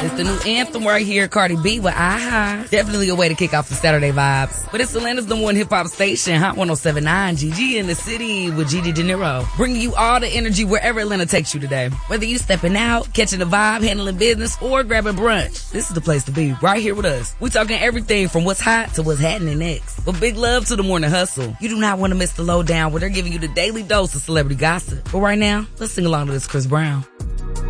It's the new anthem right here, Cardi B with Aha. Definitely a way to kick off the Saturday vibes. But it's Atlanta's #1 hip-hop station, Hot 107.9, GG in the city with Gigi De Niro. Bringing you all the energy wherever Atlanta takes you today. Whether you stepping out, catching the vibe, handling business, or grabbing brunch, this is the place to be, right here with us. We talking everything from what's hot to what's happening next. But big love to the morning hustle. You do not want to miss the lowdown where they're giving you the daily dose of celebrity gossip. But right now, let's sing along to this Chris Brown.